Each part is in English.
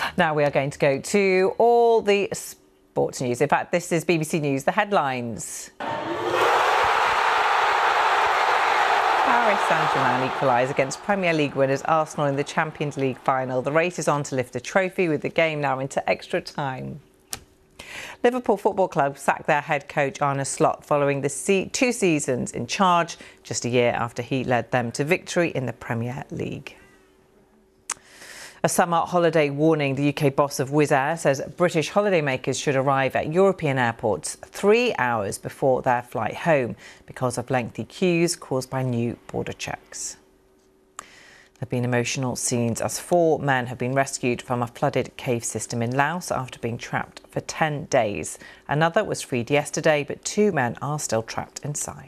Now we are going to go to all the sports news. In fact, this is BBC News, the headlines. Paris Saint-Germain equalise against Premier League winners Arsenal in the Champions League final. The race is on to lift the trophy, with the game now into extra time. Liverpool Football Club sacked their head coach Arne Slot following the 2 seasons in charge, just a year after he led them to victory in the Premier League. A summer holiday warning. The UK boss of Wizz Air says British holidaymakers should arrive at European airports 3 hours before their flight home because of lengthy queues caused by new border checks. There have been emotional scenes as 4 men have been rescued from a flooded cave system in Laos after being trapped for 10 days. Another was freed yesterday, but 2 men are still trapped inside.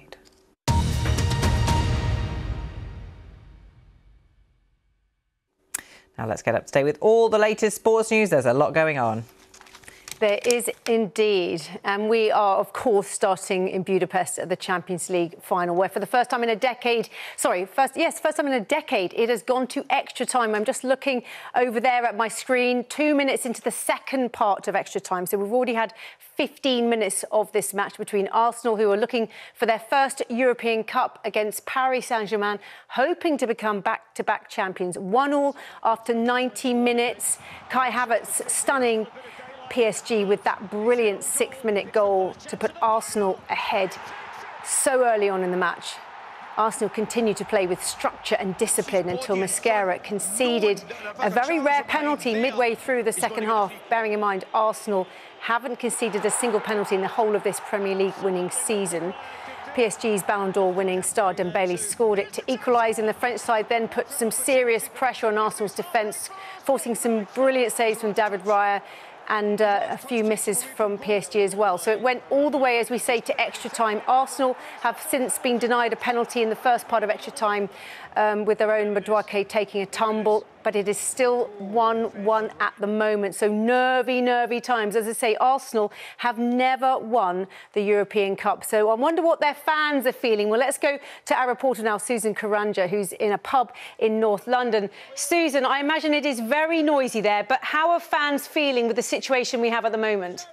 Now let's get up to date with all the latest sports news. There's a lot going on. There is indeed. And we are, of course, starting in Budapest at the Champions League final, where for the first time in a decade, first time in a decade, it has gone to extra time. I'm just looking over there at my screen, 2 minutes into the second part of extra time. So we've already had 15 minutes of this match between Arsenal, who are looking for their first European Cup, against Paris Saint-Germain, hoping to become back-to-back champions. 1-1 after 90 minutes. Kai Havertz stunning PSG with that brilliant 6th-minute goal to put Arsenal ahead so early on in the match. Arsenal continued to play with structure and discipline until Mosquera conceded a very rare penalty midway through the second half. Bearing in mind, Arsenal haven't conceded a single penalty in the whole of this Premier League winning season. PSG's Ballon d'Or winning star Dembele scored it to equalise, and the French side then put some serious pressure on Arsenal's defence, forcing some brilliant saves from David Raya and a few misses from PSG as well. So it went all the way, as we say, to extra time. Arsenal have since been denied a penalty in the first part of extra time, with their own Madueke taking a tumble, but it is still 1-1 at the moment. So nervy times. As I say, Arsenal have never won the European Cup. So I wonder what their fans are feeling. Well, let's go to our reporter now, Susan Karanja, who's in a pub in North London. Susan, I imagine it is very noisy there, but how are fans feeling with the situation we have at the moment?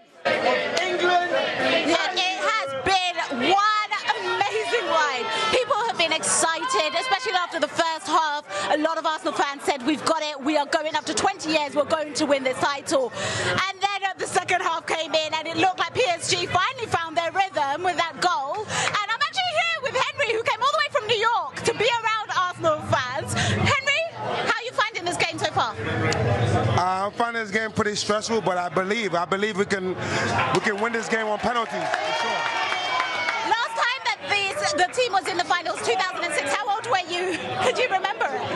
England! Yeah, it has been one amazing ride. People have been excited, especially after the first half. A lot of Arsenal fans said, we've got it, we are going, after 20 years, we're going to win this title. And then the second half came in and it looked like PSG finally found their rhythm with that goal. And I'm actually here with Henry, who came all the way from New York to be around Arsenal fans. Henry, how are you finding this game so far? I'm finding this game pretty stressful, but I believe we can win this game on penalties, for sure. Last time that the team was in the finals, 2006, how old were you? Could you remember it?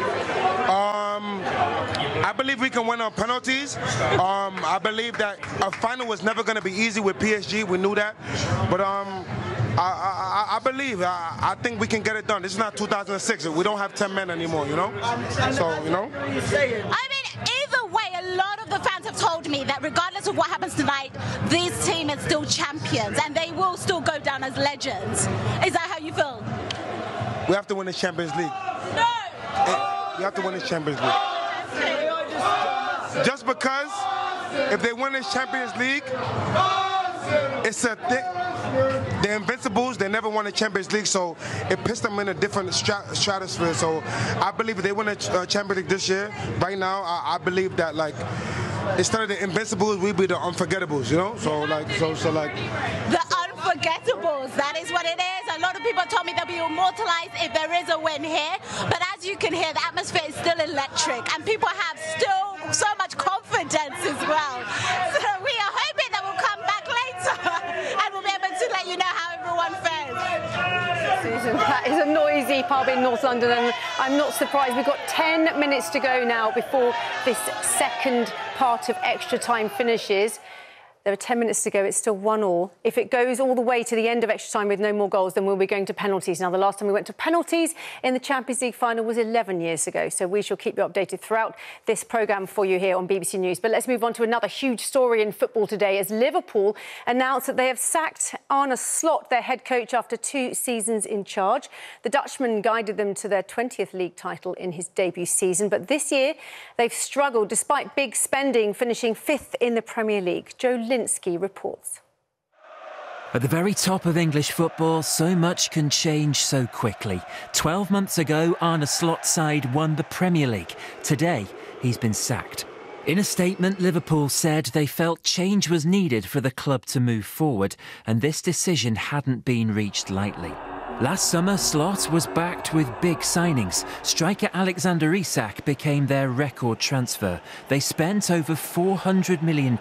I believe we can win on penalties. I believe that a final was never going to be easy with PSG. We knew that, but I believe. I think we can get it done. This is not 2006. We don't have 10 men anymore, you know. So, you know. I mean, either way, a lot of the fans have told me that regardless of what happens tonight, this team is still champions and they will still go down as legends. Is that how you feel? We have to win the Champions League. No. We have to win the Champions League. Just because if they win this Champions League, it's a thing. They're invincibles. They never won the Champions League, so it puts them in a different stratosphere. So I believe if they win the Champions League this year, right now, I believe that, like, instead of the invincibles, we'll be the unforgettables, you know? So like. The unforgettables, that is what it is. A lot of people told me they'll be immortalized if there is a win here. But as you can hear, the atmosphere is still electric and people have still so much confidence as well. So we are hoping that we'll come back later and we'll be able to let you know how everyone fares. Susan, that is a noisy pub in North London, and I'm not surprised. We've got 10 minutes to go now before this second part of extra time finishes. There are 10 minutes to go. It's still 1-1. If it goes all the way to the end of extra time with no more goals, then we'll be going to penalties. Now, the last time we went to penalties in the Champions League final was 11 years ago. So we shall keep you updated throughout this programme for you here on BBC News. But let's move on to another huge story in football today as Liverpool announced that they have sacked Arne Slot, their head coach, after 2 seasons in charge. The Dutchman guided them to their 20th league title in his debut season. But this year, they've struggled despite big spending, finishing 5th in the Premier League. Joe Linsky reports. At the very top of English football, so much can change so quickly. 12 months ago, Arne Slot's side won the Premier League. Today, he's been sacked. In a statement, Liverpool said they felt change was needed for the club to move forward, and this decision hadn't been reached lightly. Last summer, Slot was backed with big signings. Striker Alexander Isak became their record transfer. They spent over £400 million.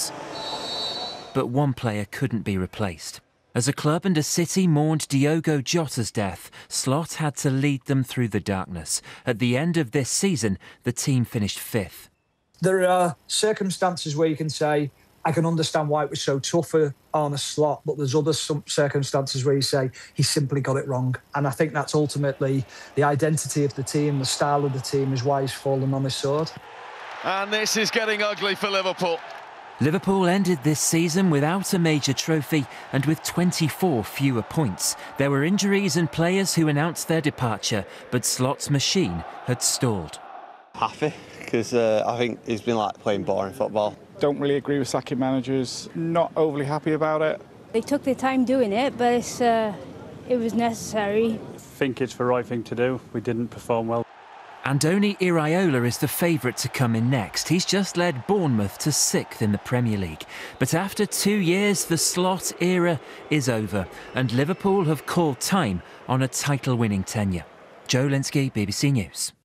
But one player couldn't be replaced. As a club and a city mourned Diogo Jota's death, Slot had to lead them through the darkness. At the end of this season, the team finished 5th. There are circumstances where you can say, I can understand why it was so tough for Arne Slot, but there's other circumstances where you say he simply got it wrong. And I think that's ultimately the identity of the team, the style of the team is why he's fallen on his sword. And this is getting ugly for Liverpool. Liverpool ended this season without a major trophy and with 24 fewer points. There were injuries and players who announced their departure, but Slot's machine had stalled. Happy, because I think he's been playing boring football. Don't really agree with sacking managers, not overly happy about it. They took their time doing it, but it was necessary. I think it's the right thing to do. We didn't perform well. Andoni Iraola is the favourite to come in next. He's just led Bournemouth to 6th in the Premier League. But after 2 years, the Slot era is over, and Liverpool have called time on a title-winning tenure. Joe Linsky, BBC News.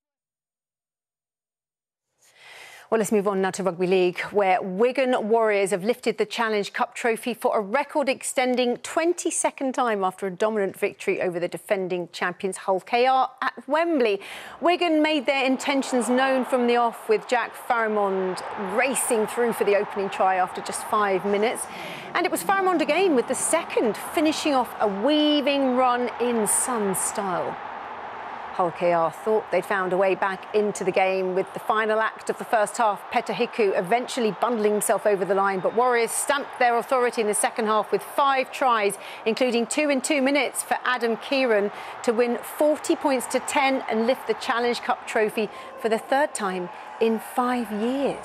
Well, let's move on now to Rugby League, where Wigan Warriors have lifted the Challenge Cup trophy for a record-extending 22nd time after a dominant victory over the defending champions Hull KR at Wembley. Wigan made their intentions known from the off, with Jack Fairmont racing through for the opening try after just 5 minutes. And it was Fairmont again with the second, finishing off a weaving run in Sun style. Hull KR thought they'd found a way back into the game with the final act of the first half, Peta Hiku eventually bundling himself over the line. But Warriors stamped their authority in the second half with 5 tries, including 2 in 2 minutes for Adam Kieran, to win 40 points to 10 and lift the Challenge Cup trophy for the 3rd time in 5 years.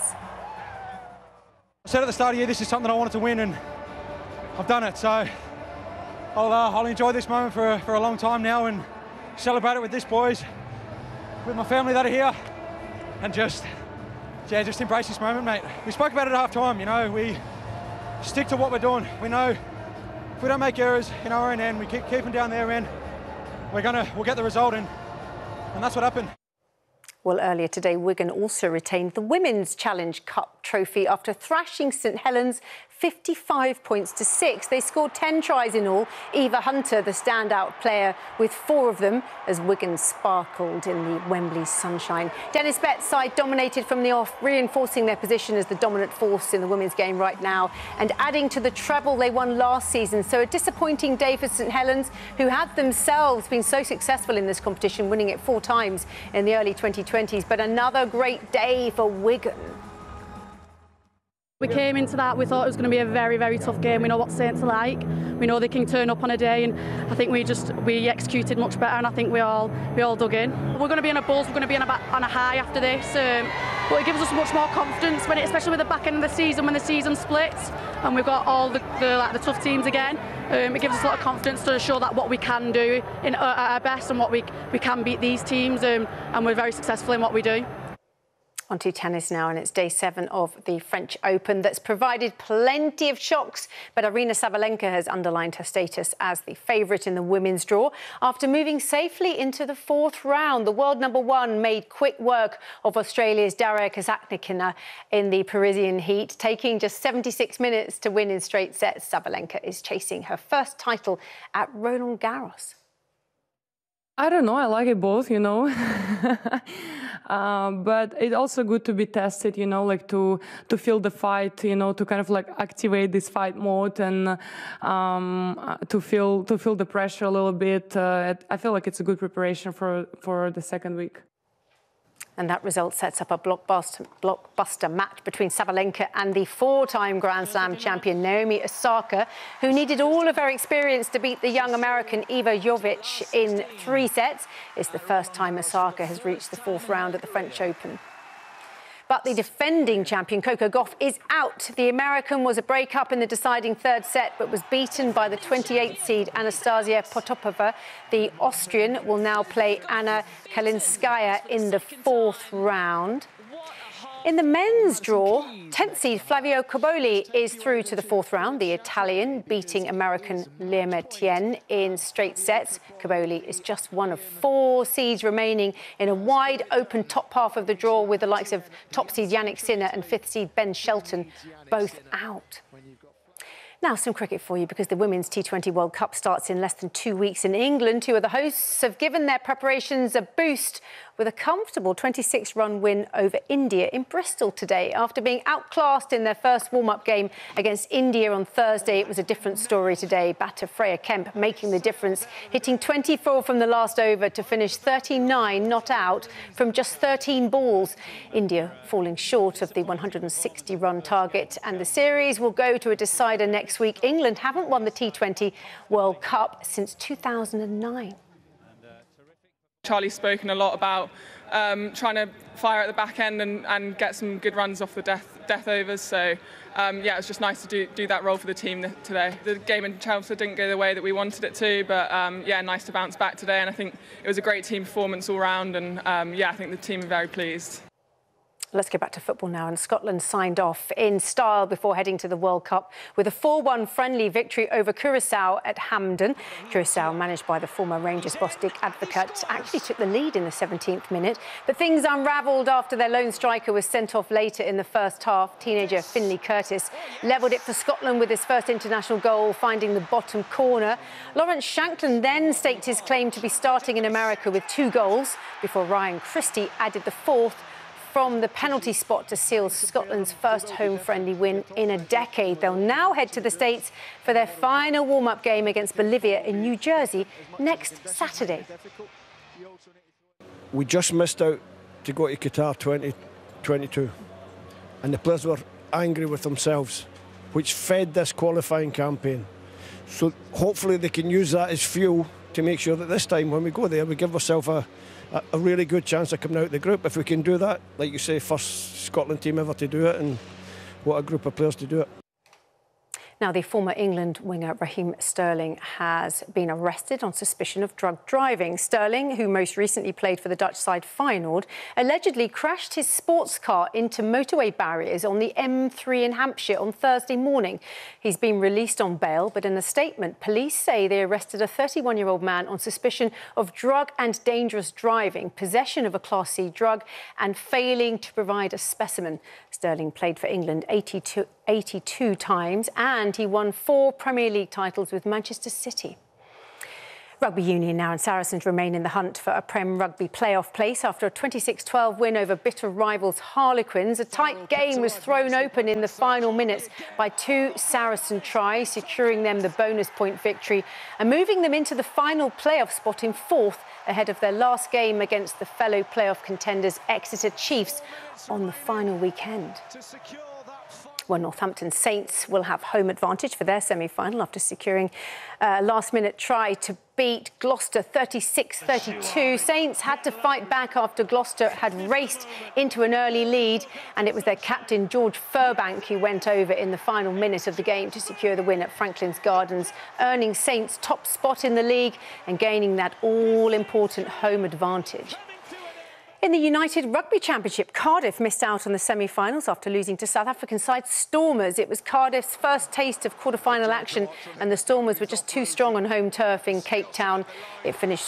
I said at the start of the year, this is something I wanted to win, and I've done it. So I'll enjoy this moment for a long time now and celebrate it with this boys, with my family that are here, and just embrace this moment, mate. We spoke about it at half-time, you know, we stick to what we're doing. We know if we don't make errors in our own end, we keep keeping down their end, we'll get the result, and that's what happened. Well, earlier today, Wigan also retained the Women's Challenge Cup trophy after thrashing St Helens 55 points to 6. They scored 10 tries in all. Eva Hunter, the standout player, with 4 of them, as Wigan sparkled in the Wembley sunshine. Dennis Betts' side dominated from the off, reinforcing their position as the dominant force in the women's game right now and adding to the treble they won last season. So a disappointing day for St Helens, who had themselves been so successful in this competition, winning it 4 times in the early 2020s. But another great day for Wigan. We came into that, we thought it was going to be a very, very tough game. We know what Saints are like. We know they can turn up on a day, and I think we executed much better, and I think we all dug in. We're going to be in a buzz, we're going to be on a high after this, but it gives us much more confidence, especially with the back end of the season, when the season splits, and we've got all the tough teams again. It gives us a lot of confidence to show that what we can do at our best, and what we can beat these teams, and we're very successful in what we do. On to tennis now, and it's day 7 of the French Open that's provided plenty of shocks. But Aryna Sabalenka has underlined her status as the favourite in the women's draw after moving safely into the 4th round. The world #1 made quick work of Australia's Daria Kasatkina in the Parisian heat, taking just 76 minutes to win in straight sets. Sabalenka is chasing her first title at Roland Garros. I don't know. I like it both, you know. But it's also good to be tested, you know, like to feel the fight, you know, to kind of like activate this fight mode and to feel the pressure a little bit. I feel like it's a good preparation for the second week. And that result sets up a blockbuster match between Sabalenka and the four-time Grand Slam champion Naomi Osaka, who needed all of her experience to beat the young American Iva Jovic in 3 sets. It's the first time Osaka has reached the 4th round at the French Open. But the defending champion, Coco Gauff, is out. The American was a break-up in the deciding 3rd set, but was beaten by the 28th seed Anastasia Potapova. The Austrian will now play Anna Kalinskaya in the 4th round. In the men's draw, 10th seed Flavio Cobolli is through to the 4th round. The Italian beating American Le Metien in straight sets. Cobolli is just one of 4 seeds remaining in a wide open top half of the draw, with the likes of top seed Yannick Sinner and 5th seed Ben Shelton both out. Now, some cricket for you, because the Women's T20 World Cup starts in less than 2 weeks in England. 2 of the hosts have given their preparations a boost with a comfortable 26-run win over India in Bristol today. After being outclassed in their first warm-up game against India on Thursday, it was a different story today. Batter Freya Kemp making the difference, hitting 24 from the last over to finish 39 not out from just 13 balls. India falling short of the 160-run target, and the series will go to a decider next week. England haven't won the T20 World Cup since 2009. Charlie's spoken a lot about trying to fire at the back end and get some good runs off the death overs. So yeah, it was just nice to do that role for the team today. The game in Chelmsford didn't go the way that we wanted it to, but yeah, nice to bounce back today. And I think it was a great team performance all round. And yeah, I think the team are very pleased. Let's go back to football now. And Scotland signed off in style before heading to the World Cup with a 4-1 friendly victory over Curaçao at Hampden. Curaçao, managed by the former Rangers boss Dick Advocaat, actually took the lead in the 17th minute. But things unravelled after their lone striker was sent off later in the first half. Teenager Finlay Curtis levelled it for Scotland with his first international goal, finding the bottom corner. Lawrence Shankland then staked his claim to be starting in America with 2 goals before Ryan Christie added the 4th from the penalty spot to seal Scotland's first home-friendly win in a decade. They'll now head to the States for their final warm-up game against Bolivia in New Jersey next Saturday. We just missed out to go to Qatar 2022, and the players were angry with themselves, which fed this qualifying campaign. So hopefully they can use that as fuel to make sure that this time when we go there, we give ourselves a really good chance of coming out of the group. If we can do that, like you say, first Scotland team ever to do it, and what a group of players to do it. Now, the former England winger Raheem Sterling has been arrested on suspicion of drug driving. Sterling, who most recently played for the Dutch side Feyenoord, allegedly crashed his sports car into motorway barriers on the M3 in Hampshire on Thursday morning. He's been released on bail, but in a statement, police say they arrested a 31-year-old man on suspicion of drug and dangerous driving, possession of a Class C drug, and failing to provide a specimen. Sterling played for England 82 times, and he won 4 Premier League titles with Manchester City. Rugby Union now, and Saracens remain in the hunt for a Prem Rugby playoff place after a 26-12 win over bitter rivals Harlequins. A tight game was thrown open in the final minutes by 2 Saracen tries, securing them the bonus point victory and moving them into the final playoff spot in 4th ahead of their last game against the fellow playoff contenders Exeter Chiefs on the final weekend. Well, Northampton Saints will have home advantage for their semi-final after securing a last-minute try to beat Gloucester 36-32. Saints had to fight back after Gloucester had raced into an early lead, and it was their captain George Furbank who went over in the final minute of the game to secure the win at Franklin's Gardens, earning Saints top spot in the league and gaining that all-important home advantage. In the United Rugby Championship, Cardiff missed out on the semi-finals after losing to South African side Stormers. It was Cardiff's first taste of quarter-final action, and the Stormers were just too strong on home turf in Cape Town. It finished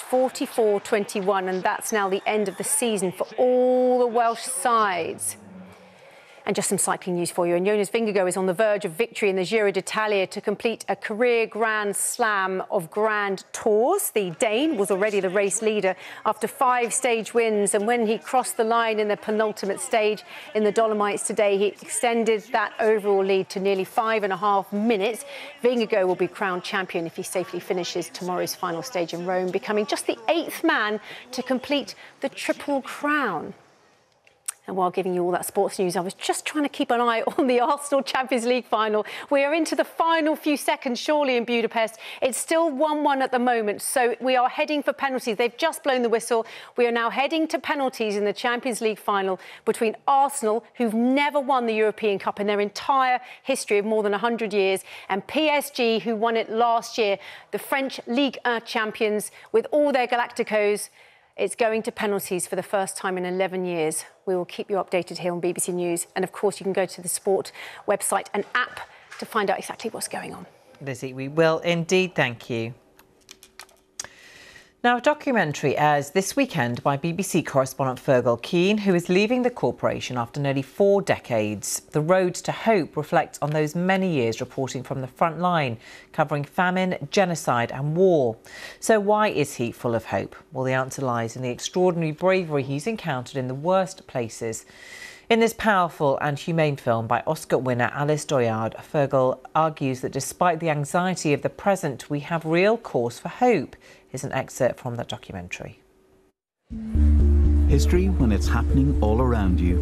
44-21, and that's now the end of the season for all the Welsh sides. And just some cycling news for you. And Jonas Vingegaard is on the verge of victory in the Giro d'Italia to complete a career Grand Slam of Grand Tours. The Dane was already the race leader after 5 stage wins. And when he crossed the line in the penultimate stage in the Dolomites today, he extended that overall lead to nearly 5.5 minutes. Vingegaard will be crowned champion if he safely finishes tomorrow's final stage in Rome, becoming just the 8th man to complete the Triple Crown. And while giving you all that sports news, I was just trying to keep an eye on the Arsenal Champions League final. We are into the final few seconds, surely, in Budapest. It's still 1-1 at the moment, so we are heading for penalties. They've just blown the whistle. We are now heading to penalties in the Champions League final between Arsenal, who've never won the European Cup in their entire history of more than 100 years, and PSG, who won it last year, the French Ligue 1 champions, with all their Galacticos. It's going to penalties for the first time in 11 years. We will keep you updated here on BBC News. And of course, you can go to the Sport website and app to find out exactly what's going on. Lizzie, we will indeed. Thank you. Now, a documentary airs this weekend by BBC correspondent Fergal Keane, who is leaving the corporation after nearly 4 decades. The Road to Hope reflects on those many years reporting from the front line, covering famine, genocide and war. So why is he full of hope? Well, the answer lies in the extraordinary bravery he's encountered in the worst places. In this powerful and humane film by Oscar winner Alice Doyard, Fergal argues that despite the anxiety of the present, we have real cause for hope. Here's an excerpt from that documentary. History, when it's happening all around you,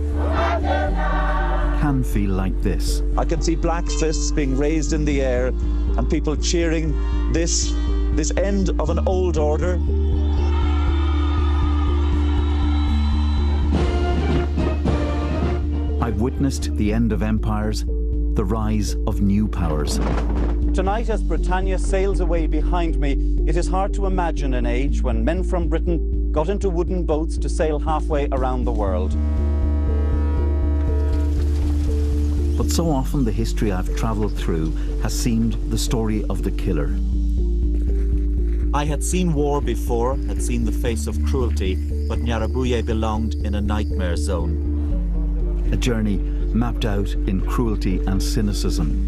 can feel like this. I can see black fists being raised in the air and people cheering this end of an old order. I've witnessed the end of empires, the rise of new powers. Tonight, as Britannia sails away behind me, it is hard to imagine an age when men from Britain got into wooden boats to sail halfway around the world. But so often the history I've travelled through has seemed the story of the killer. I had seen war before, had seen the face of cruelty, but Nyarabuye belonged in a nightmare zone. A journey mapped out in cruelty and cynicism.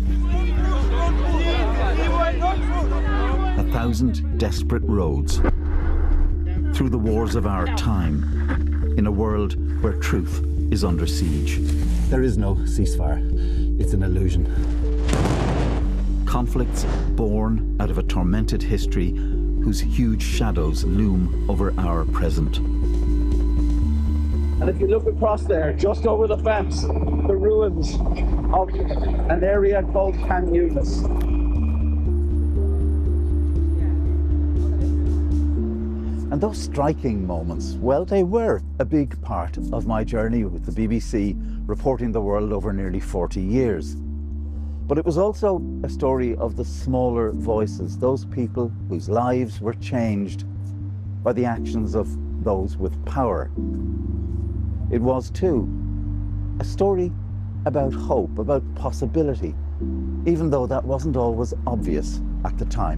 1,000 desperate roads through the wars of our time, in a world where truth is under siege. There is no ceasefire. It's an illusion. Conflicts born out of a tormented history whose huge shadows loom over our present. And if you look across there, just over the fence, the ruins of an area called Khan Yunis. And those striking moments, well, they were a big part of my journey with the BBC, reporting the world over nearly 40 years. But it was also a story of the smaller voices, those people whose lives were changed by the actions of those with power. It was, too, a story about hope, about possibility, even though that wasn't always obvious at the time.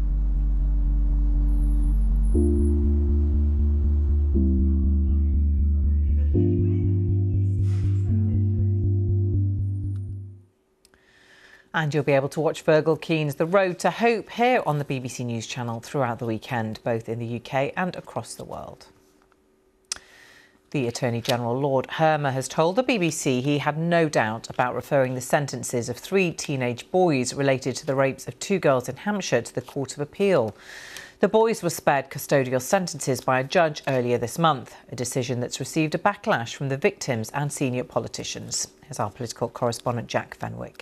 And you'll be able to watch Fergal Keane's The Road to Hope here on the BBC News channel throughout the weekend, both in the UK and across the world. The Attorney General Lord Hermer has told the BBC he had no doubt about referring the sentences of 3 teenage boys related to the rapes of 2 girls in Hampshire to the Court of Appeal. The boys were spared custodial sentences by a judge earlier this month, a decision that's received a backlash from the victims and senior politicians. Here's our political correspondent Jack Fenwick.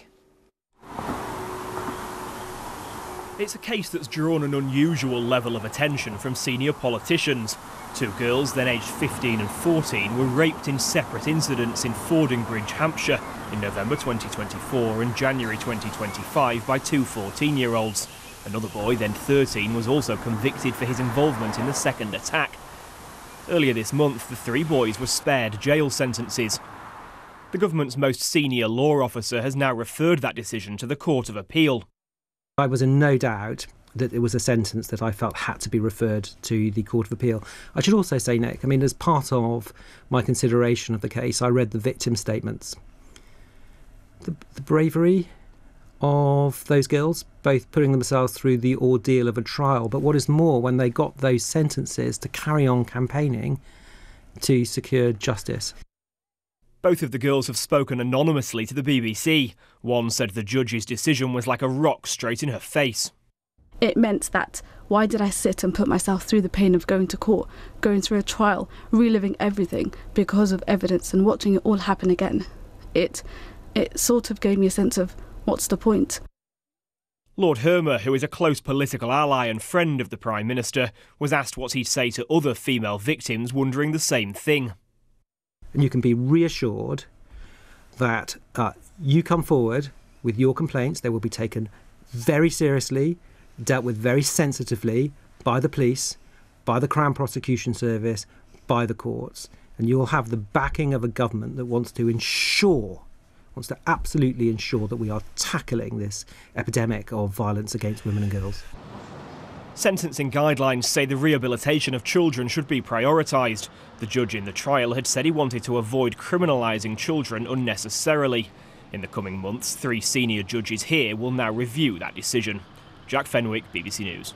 It's a case that's drawn an unusual level of attention from senior politicians. 2 girls, then aged 15 and 14, were raped in separate incidents in Fordingbridge, Hampshire, in November 2024 and January 2025 by 2 14-year-olds. Another boy, then 13, was also convicted for his involvement in the second attack. Earlier this month, the 3 boys were spared jail sentences. The government's most senior law officer has now referred that decision to the Court of Appeal. I was in no doubt that it was a sentence that I felt had to be referred to the Court of Appeal. I should also say, Nick, as part of my consideration of the case, I read the victim statements. the bravery of those girls, both putting themselves through the ordeal of a trial, but what is more, when they got those sentences, to carry on campaigning to secure justice. Both of the girls have spoken anonymously to the BBC. One said the judge's decision was like a rock straight in her face. It meant that why did I sit and put myself through the pain of going to court, going through a trial, reliving everything because of evidence and watching it all happen again? It sort of gave me a sense of, what's the point? Lord Hermer, who is a close political ally and friend of the Prime Minister, was asked what he'd say to other female victims wondering the same thing. And you can be reassured that you come forward with your complaints, they will be taken very seriously, dealt with very sensitively by the police, by the Crown Prosecution Service, by the courts. And you'll have the backing of a government that wants to absolutely ensure that we are tackling this epidemic of violence against women and girls. Sentencing guidelines say the rehabilitation of children should be prioritised. The judge in the trial had said he wanted to avoid criminalising children unnecessarily. In the coming months, 3 senior judges here will now review that decision. Jack Fenwick, BBC News.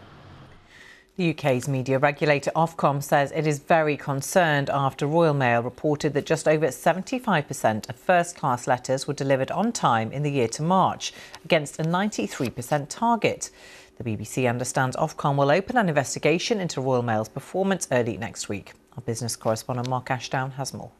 The UK's media regulator Ofcom says it is very concerned after Royal Mail reported that just over 75% of first-class letters were delivered on time in the year to March, against a 93% target. The BBC understands Ofcom will open an investigation into Royal Mail's performance early next week. Our business correspondent Mark Ashdown has more.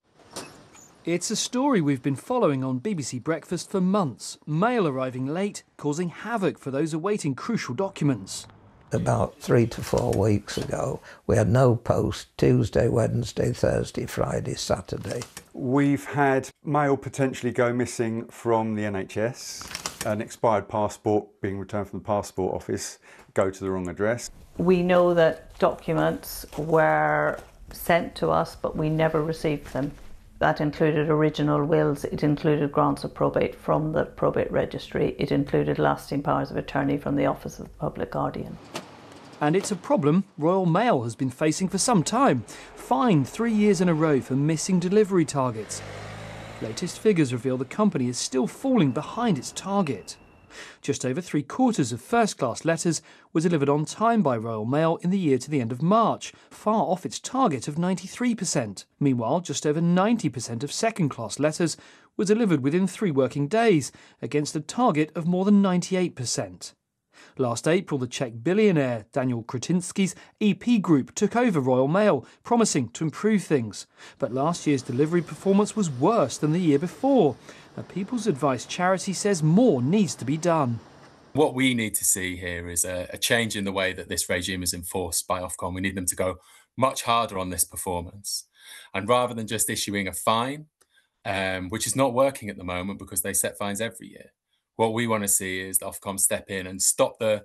It's a story we've been following on BBC Breakfast for months. Mail arriving late, causing havoc for those awaiting crucial documents. About 3 to 4 weeks ago, we had no post Tuesday, Wednesday, Thursday, Friday, Saturday. We've had mail potentially go missing from the NHS, an expired passport being returned from the passport office, go to the wrong address. We know that documents were sent to us, but we never received them. That included original wills, it included grants of probate from the probate registry, it included lasting powers of attorney from the Office of the Public Guardian. And it's a problem Royal Mail has been facing for some time. Fined 3 years in a row for missing delivery targets. Latest figures reveal the company is still falling behind its target. Just over 3/4 of first-class letters were delivered on time by Royal Mail in the year to the end of March, far off its target of 93%. Meanwhile, just over 90% of second-class letters were delivered within 3 working days, against a target of more than 98%. Last April, the Czech billionaire Daniel Kretinsky's EP Group took over Royal Mail, promising to improve things. But last year's delivery performance was worse than the year before. A People's Advice charity says more needs to be done. What we need to see here is a change in the way that this regime is enforced by Ofcom. We need them to go much harder on this performance. And rather than just issuing a fine, which is not working at the moment because they set fines every year, what we want to see is Ofcom step in and stop the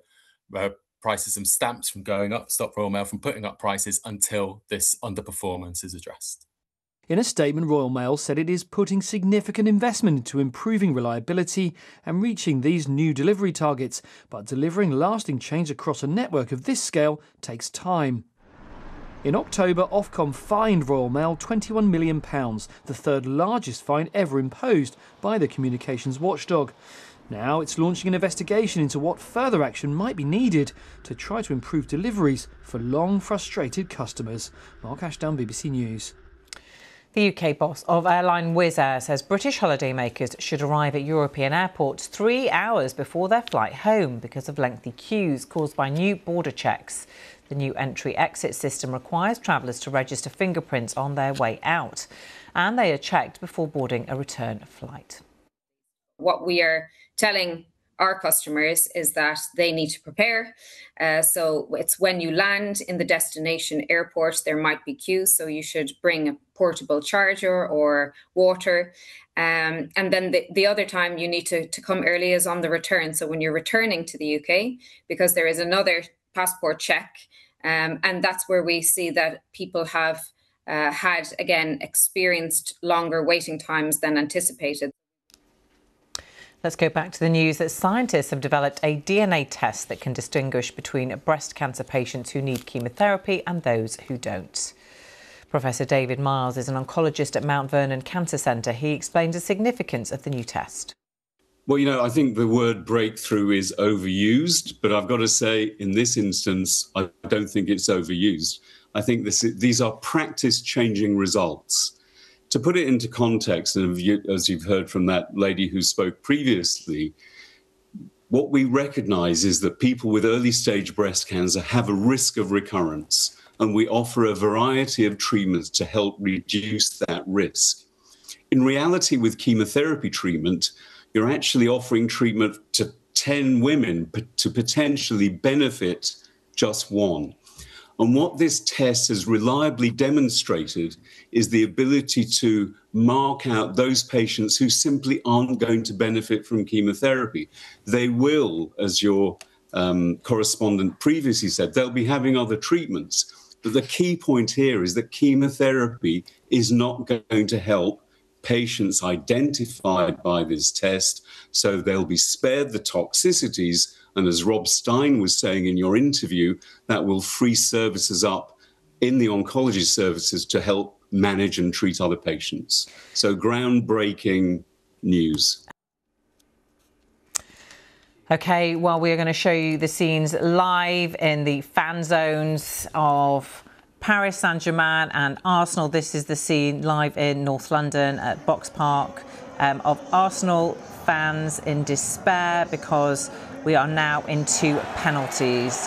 prices and stamps from going up, stop Royal Mail from putting up prices until this underperformance is addressed. In a statement, Royal Mail said it is putting significant investment into improving reliability and reaching these new delivery targets, but delivering lasting change across a network of this scale takes time. In October, Ofcom fined Royal Mail £21 million, the third largest fine ever imposed by the communications watchdog. Now it's launching an investigation into what further action might be needed to try to improve deliveries for long frustrated customers. Mark Ashdown, BBC News. The UK boss of airline Wizz Air says British holidaymakers should arrive at European airports 3 hours before their flight home because of lengthy queues caused by new border checks. The new entry-exit system requires travellers to register fingerprints on their way out, and they are checked before boarding a return flight. What we are telling our customers is that they need to prepare. So it's when you land in the destination airport, there might be queues. So you should bring a portable charger or water. And then the other time you need to come early is on the return. So when you're returning to the UK, because there is another passport check. And that's where we see that people have experienced longer waiting times than anticipated. Let's go back to the news that scientists have developed a DNA test that can distinguish between breast cancer patients who need chemotherapy and those who don't. Professor David Miles is an oncologist at Mount Vernon Cancer Centre. He explains the significance of the new test. Well, you know, I think the word breakthrough is overused, but I've got to say, in this instance, I don't think it's overused. I think these are practice-changing results. To put it into context, and as you've heard from that lady who spoke previously, what we recognise is that people with early-stage breast cancer have a risk of recurrence, and we offer a variety of treatments to help reduce that risk. In reality, with chemotherapy treatment, you're actually offering treatment to 10 women to potentially benefit just one. And what this test has reliably demonstrated is the ability to mark out those patients who simply aren't going to benefit from chemotherapy. They will, as your correspondent previously said, they'll be having other treatments. But the key point here is that chemotherapy is not going to help patients identified by this test, so they'll be spared the toxicities. And as Rob Stein was saying in your interview, that will free services up in the oncology services to help manage and treat other patients. So groundbreaking news. OK, well, we're going to show you the scenes live in the fan zones of Paris Saint-Germain and Arsenal. This is the scene live in North London at Box Park of Arsenal fans in despair because we are now into penalties.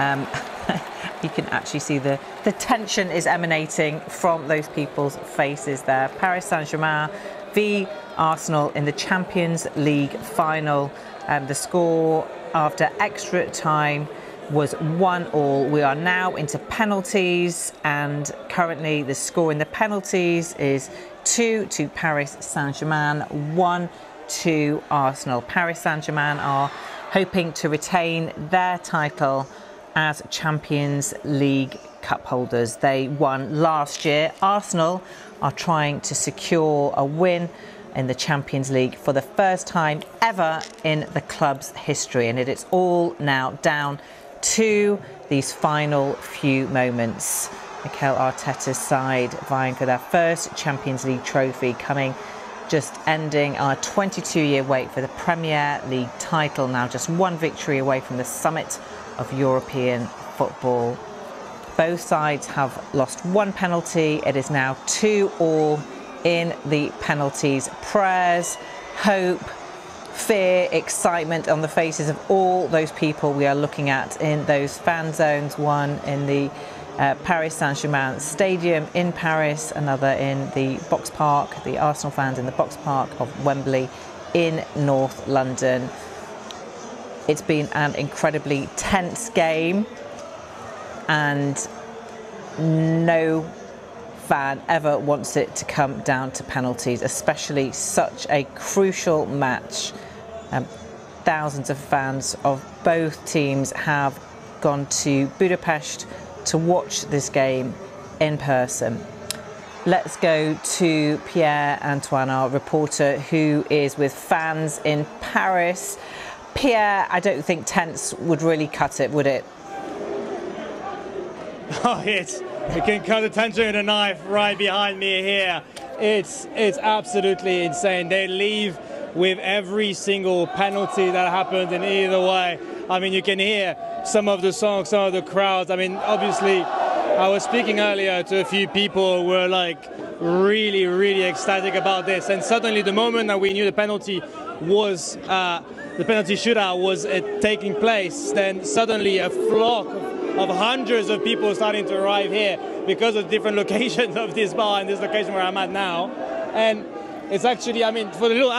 You can actually see the tension is emanating from those people's faces there. Paris Saint-Germain v Arsenal in the Champions League final. The score after extra time was 1-1. We are now into penalties, and currently the score in the penalties is 2 to Paris Saint-Germain, 1 to Arsenal. Paris Saint-Germain are hoping to retain their title as Champions League cup holders. They won last year. Arsenal are trying to secure a win in the Champions League for the first time ever in the club's history, and it is all now down to these final few moments. Mikel Arteta's side vying for their first Champions League trophy, just ending our 22-year wait for the Premier League title, now just one victory away from the summit of European football. Both sides have lost one penalty. It is now 2-2 in the penalties. Prayers, hope, fear, excitement on the faces of all those people we are looking at in those fan zones, one in the Paris Saint-Germain stadium in Paris, another in the Box Park, the Arsenal fans in the Box Park of Wembley in North London. It's been an incredibly tense game, and no fan ever wants it to come down to penalties, especially such a crucial match. Thousands of fans of both teams have gone to Budapest to watch this game in person. Let's go to Pierre-Antoine, our reporter, who is with fans in Paris. Pierre, I don't think tense would really cut it, would it? Oh, you can cut the tension with a knife right behind me here. It's absolutely insane. They leave with every single penalty that happened in either way. I mean, you can hear some of the songs, some of the crowds. I mean, obviously, I was speaking earlier to a few people who were like really, really ecstatic about this. And suddenly the moment that we knew the penalty was, the penalty shootout was taking place, then suddenly a flock of hundreds of people starting to arrive here because of different locations of this bar and this location where I'm at now. And it's actually, I mean, for the little